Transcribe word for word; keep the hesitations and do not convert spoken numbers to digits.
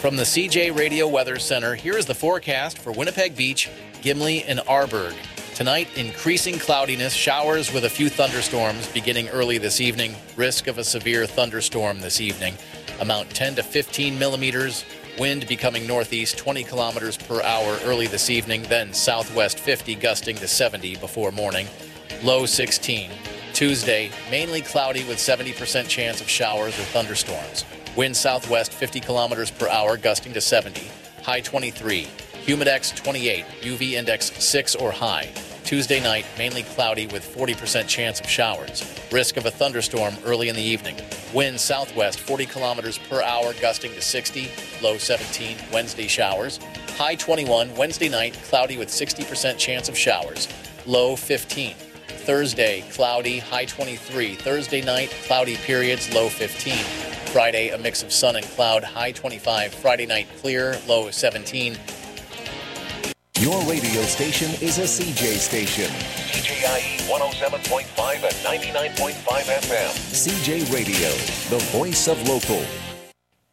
From the C J Radio Weather Center, here is the forecast for Winnipeg Beach, Gimli, and Arborg. Tonight, increasing cloudiness, showers with a few thunderstorms beginning early this evening. Risk of a severe thunderstorm this evening. Amount ten to fifteen millimeters. Wind becoming northeast twenty kilometers per hour early this evening, then southwest fifty, gusting to seventy before morning. Low sixteen. Tuesday, mainly cloudy with seventy percent chance of showers or thunderstorms. Wind southwest fifty kilometers per hour, gusting to seventy. High twenty-three. Humidex twenty-eight. U V index six or high. Tuesday night, mainly cloudy with forty percent chance of showers. Risk of a thunderstorm early in the evening. Wind southwest forty kilometers per hour, gusting to sixty. Low seventeen. Wednesday showers. High twenty-one. Wednesday night, cloudy with sixty percent chance of showers. Low fifteen. Thursday, cloudy. High twenty-three. Thursday night, cloudy periods. Low fifteen. Friday, a mix of sun and cloud. High twenty-five. Friday night, clear. Low seventeen. Your radio station is a C J station. C J I E one oh seven point five and ninety-nine point five F M. C J Radio, the voice of local.